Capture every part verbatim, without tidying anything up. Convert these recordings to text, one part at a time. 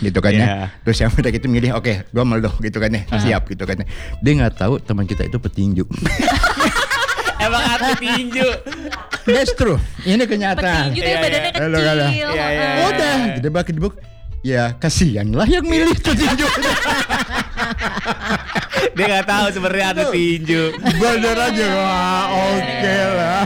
gitu kan ya. Yeah. Terus yang udah gitu milih, oke, okay, gue meldo gitu kan ya, siap gitu kan ya. Dia nggak tahu teman kita itu petinju. Emang atlet tinju. That's true. Ini kenyataan. Petinju tapi Iya, badannya iya. Halo, kecil. halo. Iya, iya. Heeh. Udah, gedebak-gedebuk. Ya kasihan lah yang milih petinju. Dia nggak tahu sebenarnya atlet tinju. Bener aja, wah oke lah.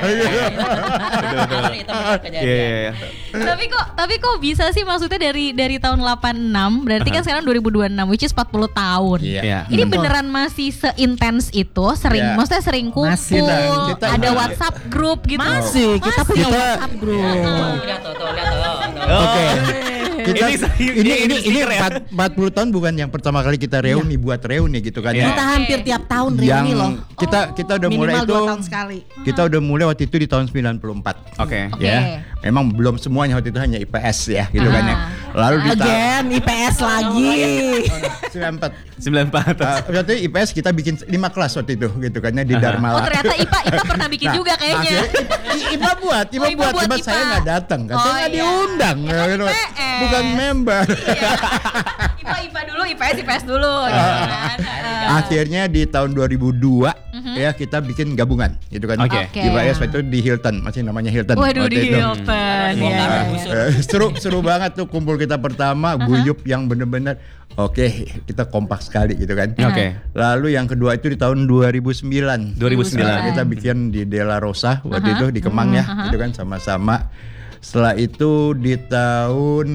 Itu benar kejadian. Iya, iya, iya. Tapi kok tapi kok bisa sih maksudnya dari dari tahun delapan puluh enam berarti kan sekarang dua ribu dua puluh enam which is empat puluh tahun. Iya. Ini Betul. beneran masih seintens itu, sering Ya. maksudnya sering kumpul, Masih lah, kita ada masih. WhatsApp grup gitu. Masih, kita punya Kita- WhatsApp group. Lihat tuh, tuh, lihat tuh. tuh. Oh. Oke. Kita Ini saya- ini ini ini ini stiker ya? empat empat puluh tahun bukan yang pertama kali kita reuni buat reuni gitu kan Iya. Kita ya. hampir tiap tahun Yang reuni loh. kita kita udah mulai Minimal itu dua tahun sekali. kita udah mulai waktu itu di tahun sembilan puluh empat. Oke. Oke. Ya. Memang belum semuanya waktu itu hanya I P S ya gitu kan ya. Lalu di tahun Again, I P S lagi. sembilan puluh empat. sembilan puluh empat. Uh, waktu itu I P S kita bikin lima kelas waktu itu gitu kan ya di Aha. Dharma. Oh ternyata Ipa Ipa pernah bikin juga kayaknya. I- Ipa buat, Ipa Oh, Ipa buat, buat cuma Ipa. saya nggak datang, katanya Oh, nggak iya. diundang, Ya kan gitu. I P S. Bukan member. Iya. Ipa Ipa dulu, I P S I P S dulu gitu kan. Heeh. Akhirnya di tahun dua ribu dua ya kita bikin gabungan gitu kan. Oke. Oke. I P S waktu itu di Hilton, masih namanya Hilton. Waduh waktu di itu. Hilton Bongkar ya. busur. Eh, seru seru banget tuh kumpul kita pertama, guyup yang bener-bener oke, kita kompak sekali gitu kan. Oke. Lalu yang kedua itu di tahun dua ribu sembilan. dua ribu sembilan. Kita bikin di Della Rosa waktu itu di Kemang ya, gitu kan sama-sama. Setelah itu di tahun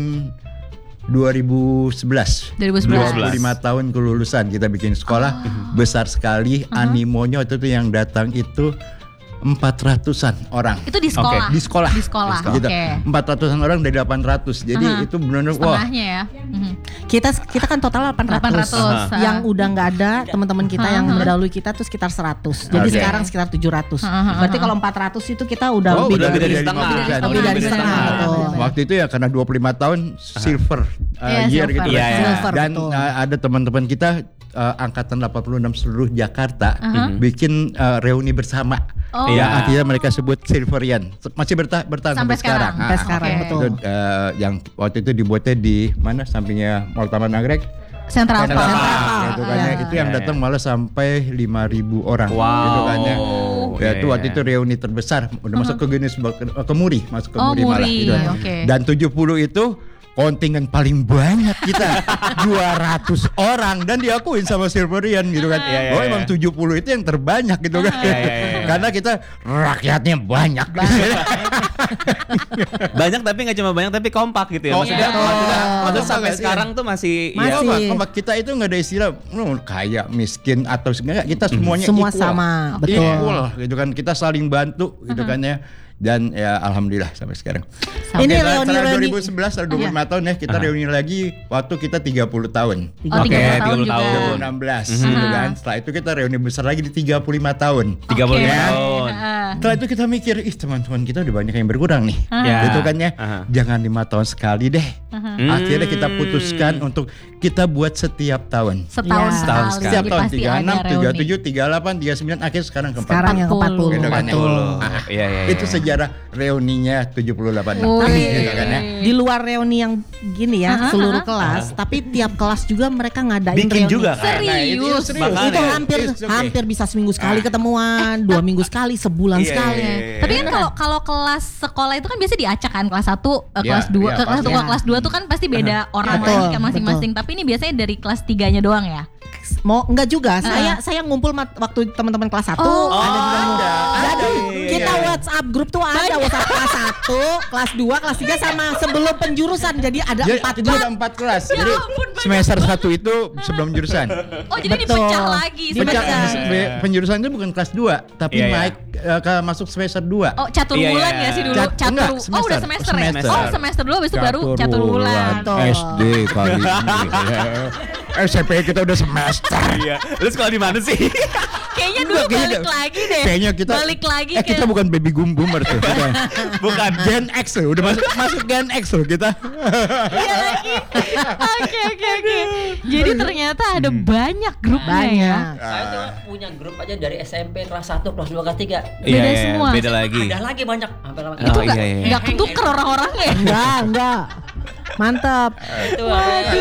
dua ribu sebelas. dua ribu sebelas. dua puluh lima tahun kelulusan kita bikin sekolah besar sekali, animonya waktu itu yang datang itu empat ratusan orang. Itu di sekolah. Di sekolah. Di sekolah. Gitu. Oke. empat ratusan orang dari delapan ratus. Jadi Aha. itu benar-benar wah. Setengahnya ya. Mhm. Kita kita kan total delapan ratus. delapan ratus. Yang udah nggak ada teman-teman kita yang Aha. mendahului kita tuh sekitar seratus. Jadi Oke. sekarang sekitar tujuh ratus. Aha. Berarti kalau empat ratus itu kita udah Oh, lebih udah dari lebih dari setengah. lima puluh persen. Lebih dari setengah, betul. Waktu itu ya karena dua puluh lima tahun silver uh, Iya, year silver. gitu Iya, kan. iya. Silver, Dan betul. uh, ada teman-teman kita uh, angkatan delapan puluh enam seluruh Jakarta Aha. bikin uh, reuni bersama. Oh. Ya, Iya. akhirnya mereka sebut Silverian. Masih bertahan bertahan Sampai sampai, sekarang. sekarang. Sampai Ah, sekarang, Oke. betul. Itu uh, yang waktu itu dibuatnya di mana sampingnya Mall Taman Nagrek. Central Central Park. Park, Park. gitu kan ya. Iya. Itu yang Iya, datang iya. malah sampai lima ribu orang Wow. gitu kan ya. Ya itu Iya, waktu iya. itu reuni terbesar udah masuk ke Guinness Book- ke, ke Muri, masuk ke Oh, Muri malah Muri, gitu kan. oke. Dan tujuh puluh itu kontingen paling banyak kita dua ratus orang dan diakuin sama Silverian gitu kan. Iya, iya, Oh iya. emang tujuh puluh itu yang terbanyak gitu kan. Iya, iya, iya. Karena kita rakyatnya banyak. Banyak tapi nggak cuma banyak tapi kompak gitu ya. Oh, Maksudnya, iya. maksudnya, Oh, maksudnya sampai iya. sekarang tuh masih, Masih. ya, Kompak, kompak kita itu nggak ada istilah "Oh, kaya, miskin atau enggak, kita semuanya Semua equal. sama, betul. Equal gitu kan, kita saling bantu gitu kan ya. Dan ya alhamdulillah sampai sekarang. Ini Oke, reuni- setelah reuni- dua ribu sebelas, setelah dua puluh lima tahun ya kita Aha. reuni lagi waktu kita tiga puluh tahun. Oh, Oke, tiga puluh tahun tiga puluh juga. tahun. dua ribu enam belas gitu kan. Setelah itu kita reuni besar lagi di tiga puluh lima tahun. tiga puluh lima Oke. tahun. Heeh. Setelah itu kita mikir, ih teman-teman kita udah banyak yang berkurang nih. Ya. Gitu kan ya. Aha. Jangan lima tahun sekali deh. Hmm. Akhirnya kita putuskan untuk kita buat setiap tahun. Setahun Ya. Setahun sekali. sekali. Setiap Jadi tahun pasti tiga puluh enam, ada tiga puluh reuni. tujuh, tiga puluh delapan, tiga puluh sembilan, akhirnya sekarang ke Sekarang yang ke empat puluh. Gitu kan ya. Betul. Ah, Iya, iya, Itu iya. sejarah reuninya tujuh puluh delapan. Wih. Tapi Gitu kan ya. di luar reuni yang gini ya, Aha, seluruh aha. kelas, tapi tiap kelas juga mereka ngadain Bikin reuni. juga kan? Nah, itu Serius. serius. Makanya. Itu hampir It's okay. hampir bisa seminggu sekali ketemuan, dua minggu sekali, sebulan Iya, sekali. iya, iya. Tapi kan kalau kalau kelas sekolah itu kan biasa diacak kan kelas satu, eh, Ya, kelas dua, ya, ke kelas pasti. satu, ke kelas dua tuh kan pasti beda orang Betul, lagi kan masing-masing. Tapi ini biasanya dari kelas tiganya doang ya. Mau enggak juga, saya saya ngumpul mat- waktu teman-teman kelas satu, Oh, ada juga ada, ngumpul. ada. Jadi Iya, iya, kita iya. WhatsApp grup tuh ada WhatsApp kelas satu, kelas dua, kelas tiga sama sebelum penjurusan. Jadi ada Jadi empat itu grup. ada empat kelas. Ya Jadi ampun, banyak semester satu itu sebelum jurusan. Oh jadi Betul. dipecah lagi Pecah, semester. pe- penjurusan itu bukan kelas dua, tapi Iya, iya. naik eh, ke masuk semester dua. Oh catur Iya, bulan iya. ya sih dulu. Cat- Catur. enggak, Oh udah semester. semester, ya. Semester. Oh semester dulu habis itu baru catur bulan. Betul. S D kali ini. S M P kita udah semester. Iya. Lu sekolah di mana sih? Kayaknya dulu Enggak, kayaknya- balik lagi deh. Kayaknya kita balik lagi eh, ke kita bukan baby boom boomer tuh. Kita Bukan. Gen X loh, udah masuk masuk Gen X loh kita. Iya lagi. Oke oke oke. Jadi ternyata ada banyak grupnya ya. Banyak. Saya tuh punya grup aja dari S M P kelas satu, kelas dua, kelas tiga. Beda Iya, iya, semua. Beda lagi. Ada lagi banyak. Hampir Oh, Itu nggak iya, iya. nggak ketuker orang-orangnya. Enggak, enggak. Mantap. Itu ada